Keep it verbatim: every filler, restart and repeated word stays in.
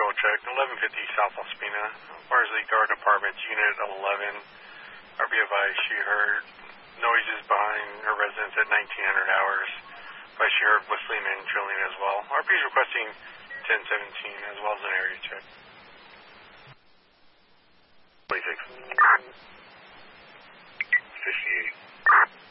control check, eleven fifty South Ospina. Barnsley Garden Apartments, Unit eleven. R B advised she heard noises behind her residence at nineteen hundred hours, but she heard whistling and drilling as well. R P is requesting ten seventeen as well as an area check. twenty-six. fifty-eight.